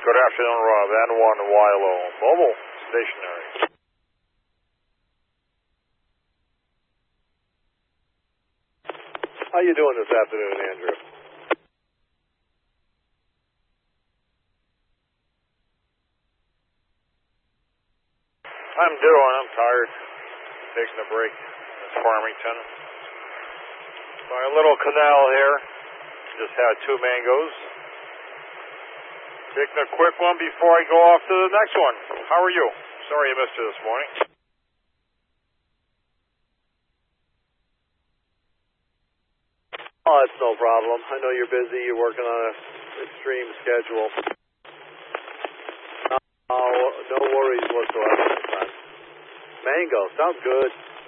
Good afternoon, Rob. N1 Wilo. Mobile, stationary. How you doing this afternoon, Andrew? I'm doing. I'm tired. Taking a break in Farmington. My little canal here. Just had 2 mangoes. Taking a quick one before I go off to the next one. How are you? Sorry I missed you this morning. Oh, it's no problem. I know you're busy. You're working on an extreme schedule. No worries whatsoever. Mango, sounds good.